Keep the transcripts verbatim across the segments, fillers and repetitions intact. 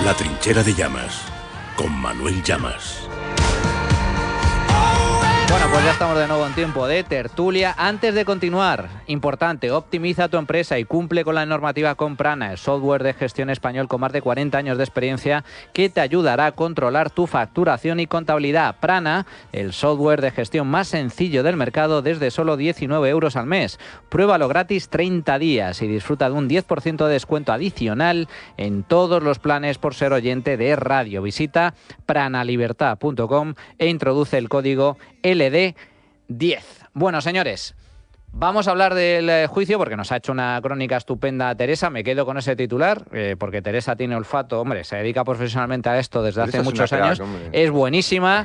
La trinchera de Llamas, con Manuel Llamas. Bueno, pues ya estamos de nuevo en tiempo de tertulia. Antes de continuar, importante, optimiza tu empresa y cumple con la normativa con Prana, el software de gestión español con más de cuarenta años de experiencia que te ayudará a controlar tu facturación y contabilidad. Prana, el software de gestión más sencillo del mercado desde solo diecinueve euros al mes. Pruébalo gratis treinta días y disfruta de un diez por ciento de descuento adicional en todos los planes por ser oyente de radio. Visita pranalibertad punto com e introduce el código L D diez. Bueno, señores, vamos a hablar del juicio porque nos ha hecho una crónica estupenda Teresa. Me quedo con ese titular eh, porque Teresa tiene olfato, hombre, se dedica profesionalmente a esto desde hace muchos años. Es buenísima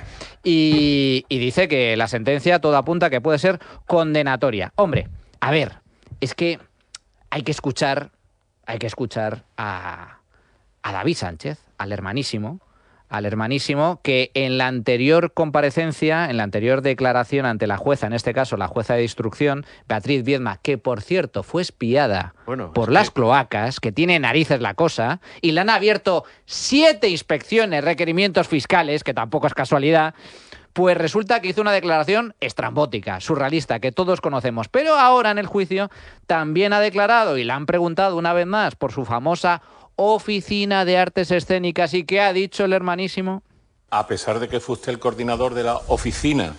y, y dice que la sentencia todo apunta que puede ser condenatoria. Hombre, a ver, es que hay que escuchar, hay que escuchar a, a David Sánchez, al hermanísimo, al hermanísimo, que en la anterior comparecencia, en la anterior declaración ante la jueza, en este caso la jueza de instrucción, Beatriz Viedma, que por cierto fue espiada bueno, por las que... cloacas, que tiene narices la cosa, y le han abierto siete inspecciones, requerimientos fiscales, que tampoco es casualidad, pues resulta que hizo una declaración estrambótica, surrealista, que todos conocemos. Pero ahora en el juicio también ha declarado, y le han preguntado una vez más por su famosa Oficina de Artes Escénicas. ¿Y qué ha dicho el hermanísimo? A pesar de que fue usted el coordinador de la Oficina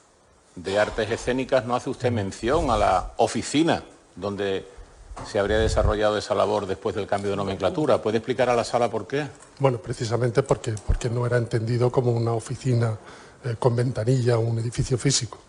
de Artes Escénicas, no hace usted mención a la oficina donde se habría desarrollado esa labor después del cambio de nomenclatura. ¿Puede explicar a la sala por qué? Bueno, precisamente porque, porque no era entendido como una oficina eh, con ventanilla o un edificio físico.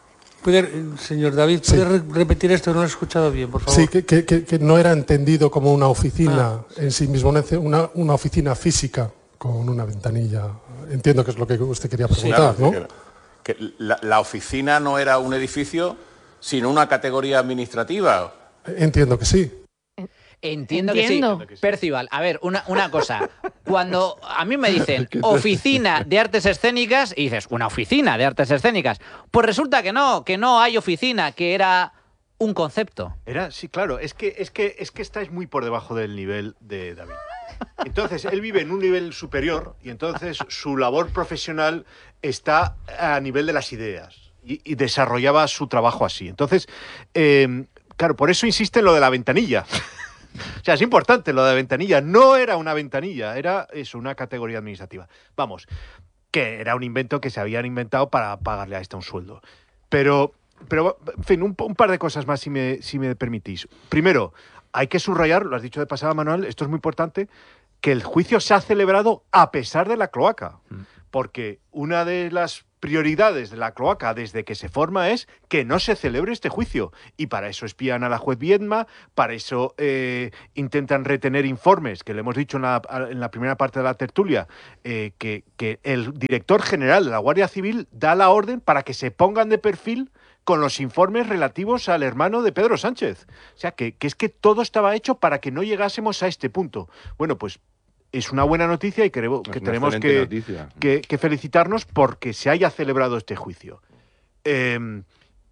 ¿Puede, señor David, ¿puede sí. repetir esto? No lo he escuchado bien, por favor. Sí, que, que, que no era entendido como una oficina ah. en sí mismo, una, una oficina física con una ventanilla. Entiendo que es lo que usted quería preguntar, sí, claro, ¿no? Que, que la, la oficina no era un edificio, sino una categoría administrativa. Entiendo que sí. Entiendo, Entiendo. que sí. Percival, a ver, una, una cosa. Cuando a mí me dicen oficina de artes escénicas, y dices, ¿una oficina de artes escénicas? Pues resulta que no, que no hay oficina, que era un concepto. Era, sí, claro, es que, es que, es que estáis muy por debajo del nivel de David. Entonces, él vive en un nivel superior y entonces su labor profesional está a nivel de las ideas y, y desarrollaba su trabajo así. Entonces, eh, claro, por eso insiste en lo de la ventanilla. O sea, es importante lo de ventanilla. No era una ventanilla, era eso, una categoría administrativa. Vamos, que era un invento que se habían inventado para pagarle a este un sueldo. Pero, pero en fin, un, un par de cosas más, si me, si me permitís. Primero, hay que subrayar, lo has dicho de pasada, Manuel, esto es muy importante, que el juicio se ha celebrado a pesar de la cloaca. Porque una de las prioridades de la cloaca desde que se forma es que no se celebre este juicio. Y para eso espían a la juez Viedma, para eso eh, intentan retener informes, que le hemos dicho en la, en la primera parte de la tertulia, eh, que, que el director general de la Guardia Civil da la orden para que se pongan de perfil con los informes relativos al hermano de Pedro Sánchez. O sea, que, que es que todo estaba hecho para que no llegásemos a este punto. Bueno, pues es una buena noticia y creo que tenemos que, que, que felicitarnos porque se haya celebrado este juicio. Eh,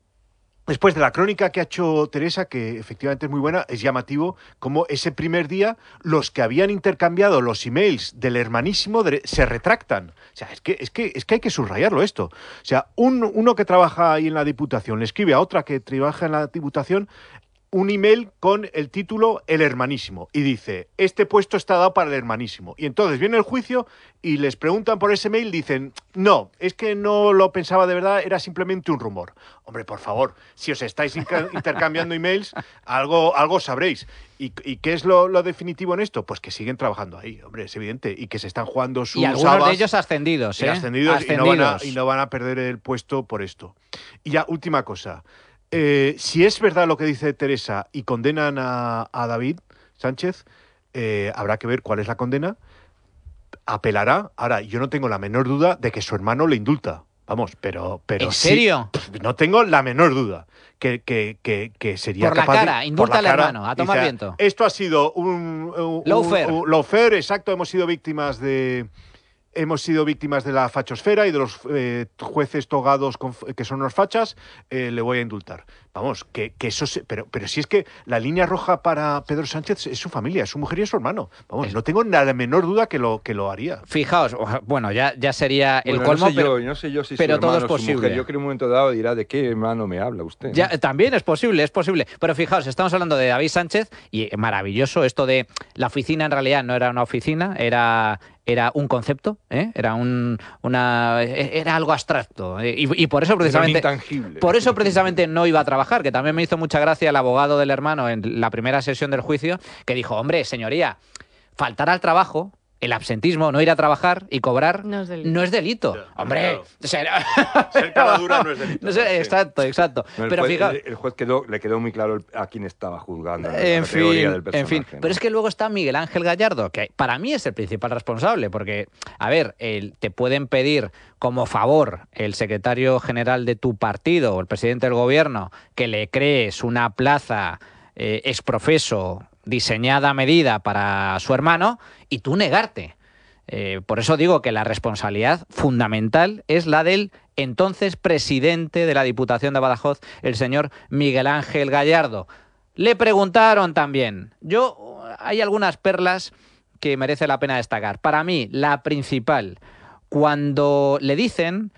después de la crónica que ha hecho Teresa, que efectivamente es muy buena, es llamativo como ese primer día los que habían intercambiado los emails del hermanísimo de, se retractan. O sea, es que, es, que, es que hay que subrayarlo esto. O sea, un, uno que trabaja ahí en la Diputación le escribe a otra que trabaja en la Diputación un email con el título El Hermanísimo y dice, este puesto está dado para el hermanísimo. Y entonces viene el juicio y les preguntan por ese mail, dicen, no, es que no lo pensaba de verdad, era simplemente un rumor. Hombre, por favor, si os estáis intercambiando emails, algo, algo sabréis. ¿Y, y qué es lo, lo definitivo en esto? Pues que siguen trabajando ahí, hombre, es evidente, y que se están jugando sus Y algunos habas, de ellos ascendidos, ¿eh? Y ascendidos, ascendidos. Y, no van a, y no van a perder el puesto por esto. Y ya, última cosa. Eh, si es verdad lo que dice Teresa y condenan a, a David Sánchez, eh, habrá que ver cuál es la condena. Apelará. Ahora, yo no tengo la menor duda de que su hermano le indulta. Vamos, pero... pero ¿En serio? Sí, no tengo la menor duda que, que, que, que sería por la capaz cara, de... indulta por la al cara, hermano, a tomar dice, viento. Esto ha sido un... un lawfare. Un, un lawfare, exacto, hemos sido víctimas de... hemos sido víctimas de la fachosfera y de los eh, jueces togados con, que son unos fachas, eh, le voy a indultar. Vamos, que, que eso se, pero, pero si es que la línea roja para Pedro Sánchez es su familia, es su mujer y es su hermano. Vamos, es... no tengo ni la menor duda que lo, que lo haría. Fijaos, bueno, ya, ya sería el bueno, colmo, no sé pero, yo, no sé yo si pero su hermano, todo es posible. Su mujer, yo creo que en un momento dado dirá de qué hermano me habla usted, ¿no? Ya, también es posible, es posible. Pero fijaos, estamos hablando de David Sánchez y maravilloso esto de la oficina en realidad no era una oficina, era... era un concepto, ¿eh? era un una era algo abstracto ¿eh? y, y por eso precisamente por eso precisamente no iba a trabajar, que también me hizo mucha gracia el abogado del hermano en la primera sesión del juicio, que dijo, hombre, señoría, faltar al trabajo, el absentismo, no ir a trabajar y cobrar no es delito. No es delito. Ya, hombre, claro. Ser, ser cara dura no es delito. No sé, sí. Exacto, exacto. No, el pero juez, fija... el, el juez quedó, le quedó muy claro a quién estaba juzgando. En, la fin, del personaje, en fin, ¿no? Pero es que luego está Miguel Ángel Gallardo, que para mí es el principal responsable, porque, a ver, el, te pueden pedir como favor el secretario general de tu partido o el presidente del gobierno que le crees una plaza eh, exprofeso diseñada a medida para su hermano y tú negarte. Eh, por eso digo que la responsabilidad fundamental es la del entonces presidente de la Diputación de Badajoz, el señor Miguel Ángel Gallardo. Le preguntaron también. Yo, hay algunas perlas que merece la pena destacar. Para mí, la principal, cuando le dicen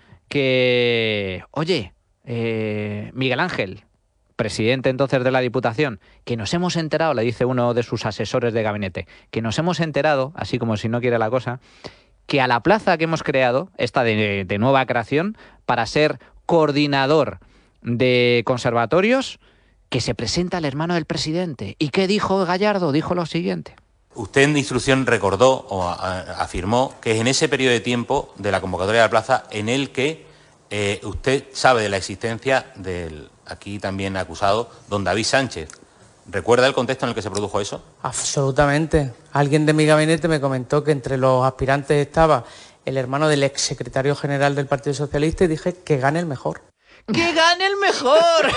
que, oye, eh, Miguel Ángel, presidente entonces de la Diputación, que nos hemos enterado, le dice uno de sus asesores de gabinete, que nos hemos enterado, así como si no quiere la cosa, que a la plaza que hemos creado, esta de, de nueva creación, para ser coordinador de conservatorios, que se presenta el hermano del presidente. ¿Y qué dijo Gallardo? Dijo lo siguiente. Usted en instrucción recordó o a, afirmó que es en ese periodo de tiempo de la convocatoria de la plaza en el que eh, usted sabe de la existencia del aquí también acusado don David Sánchez. ¿Recuerda el contexto en el que se produjo eso? Absolutamente. Alguien de mi gabinete me comentó que entre los aspirantes estaba el hermano del exsecretario general del Partido Socialista y dije que gane el mejor. ¡Que gane el mejor!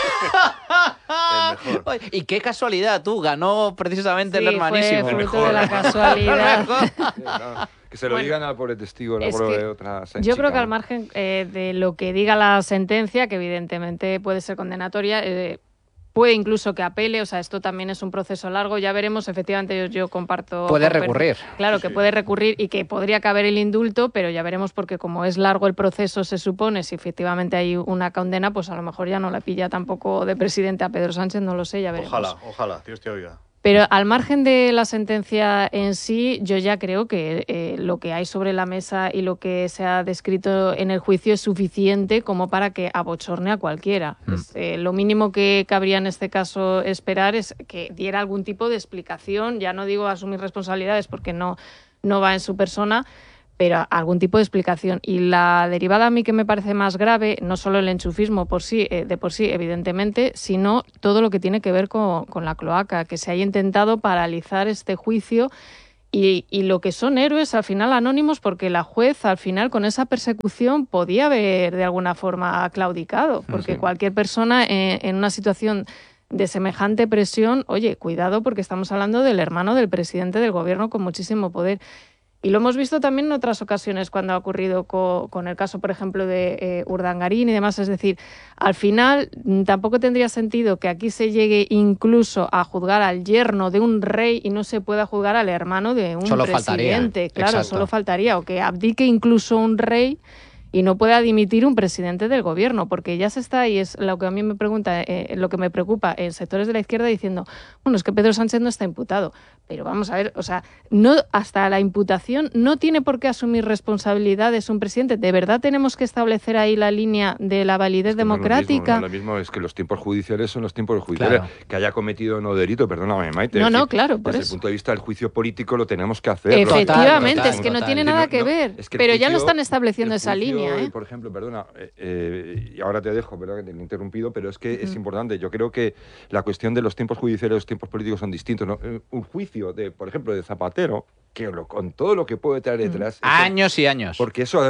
El mejor. Y qué casualidad, tú, ganó precisamente sí, el hermanísimo. Fue fruto de la casualidad. Sí, no, que se lo bueno, digan al pobre testigo, la pobre otra Yo chica, creo que ¿no? al margen eh, de lo que diga la sentencia, que evidentemente puede ser condenatoria, eh, puede incluso que apele, o sea, esto también es un proceso largo, ya veremos, efectivamente yo, yo comparto... Puede recurrir. Claro, que sí. puede recurrir y que podría caber el indulto, pero ya veremos porque como es largo el proceso, se supone, si efectivamente hay una condena, pues a lo mejor ya no la pilla tampoco de presidente a Pedro Sánchez, no lo sé, ya veremos. Ojalá, ojalá, Dios te oiga. Pero al margen de la sentencia en sí, yo ya creo que eh, lo que hay sobre la mesa y lo que se ha descrito en el juicio es suficiente como para que abochorne a cualquiera. Mm. Es, eh, lo mínimo que cabría en este caso esperar es que diera algún tipo de explicación, ya no digo asumir responsabilidades porque no, no va en su persona, pero algún tipo de explicación. Y la derivada a mí que me parece más grave, no solo el enchufismo por sí, eh, de por sí, evidentemente, sino todo lo que tiene que ver con, con la cloaca, que se haya intentado paralizar este juicio y, y lo que son héroes al final anónimos, porque la juez al final con esa persecución podía haber de alguna forma claudicado, porque sí. cualquier persona en, en una situación de semejante presión, oye, cuidado porque estamos hablando del hermano del presidente del gobierno con muchísimo poder. Y lo hemos visto también en otras ocasiones cuando ha ocurrido co, con el caso, por ejemplo, de eh, Urdangarín y demás. Es decir, al final tampoco tendría sentido que aquí se llegue incluso a juzgar al yerno de un rey y no se pueda juzgar al hermano de un solo presidente. Faltaría. Claro, Exacto. Solo faltaría. O que abdique incluso un rey y no pueda dimitir un presidente del gobierno, porque ya se está, y es lo que a mí me pregunta, eh, lo que me preocupa en sectores de la izquierda diciendo, bueno, es que Pedro Sánchez no está imputado. Pero vamos a ver, o sea, no hasta la imputación no tiene por qué asumir responsabilidades un presidente. ¿De verdad tenemos que establecer ahí la línea de la validez es que democrática? No es lo, mismo, no es lo mismo, es que los tiempos judiciales son los tiempos judiciales. Claro. Que haya cometido no delito, perdóname, Maite. No, es no, decir, claro, por desde eso. el punto de vista del juicio político lo tenemos que hacer. Efectivamente, total, es que total. no tiene nada que ver. No, es que pero juicio, ya lo están estableciendo esa juicio, línea. ¿eh? Por ejemplo, perdona, eh, eh, y ahora te dejo, ¿verdad? Que te he interrumpido, pero es que uh-huh. es importante. Yo creo que la cuestión de los tiempos judiciales y los tiempos políticos son distintos, ¿no? Un juicio, de, por ejemplo, de Zapatero, que lo, con todo lo que puede traer detrás... Años eso, y años. Porque eso además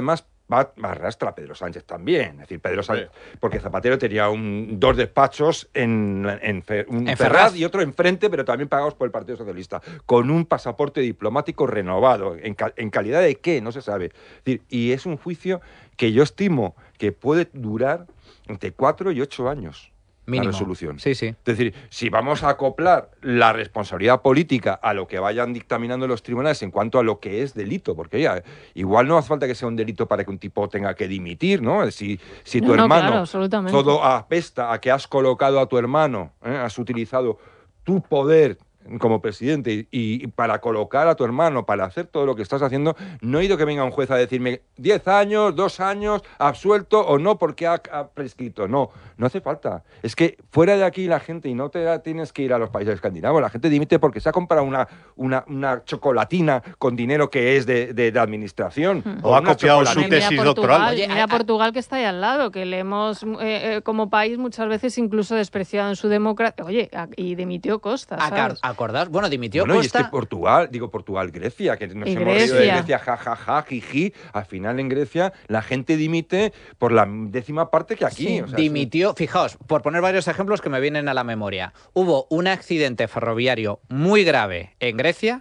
va, va arrastra a Pedro Sánchez también. Es decir, Pedro Sánchez, porque Zapatero tenía un, dos despachos en, en, Fer, un en Ferraz Ferraz y otro enfrente, pero también pagados por el Partido Socialista, con un pasaporte diplomático renovado. ¿En, en calidad de qué? No se sabe. Es decir, y es un juicio que yo estimo que puede durar entre cuatro y ocho años. Mínimo. La resolución. Sí, sí. Es decir, si vamos a acoplar la responsabilidad política a lo que vayan dictaminando los tribunales en cuanto a lo que es delito, porque ya, igual no hace falta que sea un delito para que un tipo tenga que dimitir, ¿no? Si, si tu no, hermano claro, todo apesta a que has colocado a tu hermano, ¿eh? Has utilizado tu poder como presidente y, y para colocar a tu hermano, para hacer todo lo que estás haciendo, no he ido que venga un juez a decirme diez años, dos años, absuelto o no porque ha, ha prescrito. No, no hace falta. Es que fuera de aquí la gente, y no te tienes que ir a los países escandinavos, la gente dimite porque se ha comprado una, una, una chocolatina con dinero que es de, de, de administración. Hmm. O, o ha copiado su tesis mira doctoral. Portugal, Oye, mira a Portugal que está ahí al lado, que le hemos, eh, eh, como país, muchas veces incluso despreciado en su democracia. Oye, y dimitió Costa, ¿sabes? ¿Acordás? Bueno, dimitió bueno, Costa. Y es que Portugal, digo Portugal, Grecia, que nos y hemos Grecia. reído de Grecia, jajaja, ja, ja, jiji. Al final en Grecia la gente dimite por la décima parte que aquí. Sí, o sea, dimitió, sí. Fijaos, por poner varios ejemplos que me vienen a la memoria. Hubo un accidente ferroviario muy grave en Grecia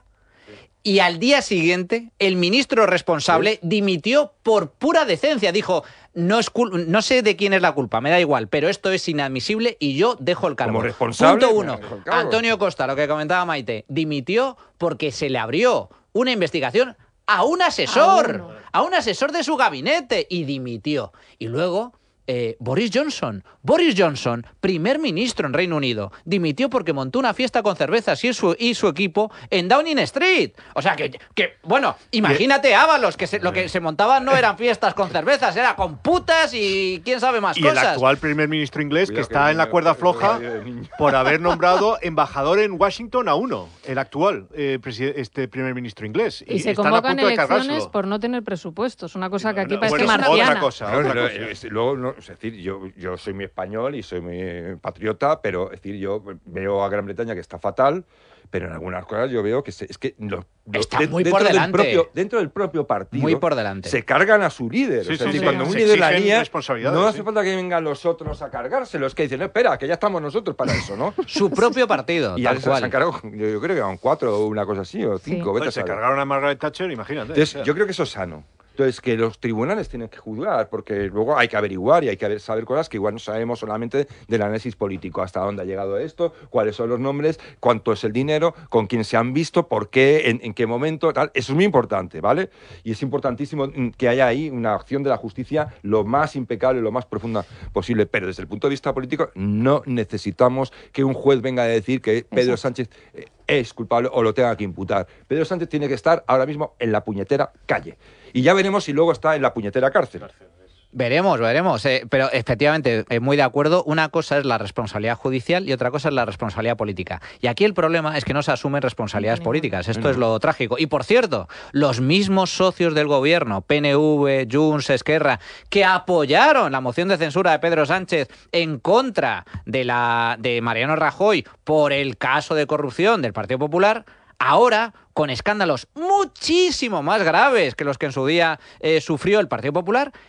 y al día siguiente el ministro responsable ¿Sí? dimitió por pura decencia. Dijo, no, es no sé de quién es la culpa, me da igual, pero esto es inadmisible y yo dejo el cargo. Como responsable. Punto uno. Antonio Costa, lo que comentaba Maite, dimitió porque se le abrió una investigación a un asesor, a, a un asesor de su gabinete y dimitió. Y luego... Eh, Boris Johnson, Boris Johnson, primer ministro en Reino Unido, dimitió porque montó una fiesta con cervezas y su, y su equipo en Downing Street. O sea que, que bueno, imagínate Ábalos, que se, lo que se montaban no eran fiestas con cervezas, era con putas y quién sabe más y cosas. Y el actual primer ministro inglés, Cuidado que está que en la cuerda floja por haber nombrado embajador en Washington a uno, el actual eh, este primer ministro inglés. Y, y se convocan elecciones por no tener presupuestos, una cosa que aquí no, parece bueno, marciana. Otra cosa, no, otra no, cosa. Es, luego, no, es decir, yo, yo soy muy español y soy muy patriota, pero es decir, yo veo a Gran Bretaña que está fatal, pero en algunas cosas yo veo que se, es que los, está de, muy dentro por delante. Del propio, dentro del propio partido muy por delante. Se cargan a su líder. Sí, o sea, sí, sí, sí, cuando sí. un Se líder la lía, no hace sí. falta que vengan los otros a cargárselo. Es que dicen, no, espera, que ya estamos nosotros para eso, ¿no? Su propio partido, y tal se, cual. se han cargado, yo, yo creo que eran cuatro o una cosa así, o cinco. Sí. Vete pues a se cargaron a Margaret Thatcher, imagínate. Entonces, o sea. yo creo que eso es sano. Entonces, que los tribunales tienen que juzgar, porque luego hay que averiguar y hay que saber cosas que igual no sabemos solamente del análisis político, hasta dónde ha llegado esto, cuáles son los nombres, cuánto es el dinero, con quién se han visto, por qué, en, en qué momento, tal. Eso es muy importante, ¿vale? Y es importantísimo que haya ahí una acción de la justicia lo más impecable, lo más profunda posible, pero desde el punto de vista político no necesitamos que un juez venga a decir que Pedro Exacto. Sánchez es culpable o lo tenga que imputar. Pedro Sánchez tiene que estar ahora mismo en la puñetera calle. Y ya veremos si luego está en la puñetera cárcel. Veremos, veremos. Eh, pero efectivamente, eh, muy de acuerdo. Una cosa es la responsabilidad judicial y otra cosa es la responsabilidad política. Y aquí el problema es que no se asumen responsabilidades no, políticas. Esto no. es lo trágico. Y por cierto, los mismos socios del gobierno, P N V, Junts, Esquerra, que apoyaron la moción de censura de Pedro Sánchez en contra de, la, de Mariano Rajoy por el caso de corrupción del Partido Popular, ahora, con escándalos muchísimo más graves que los que en su día eh, sufrió el Partido Popular,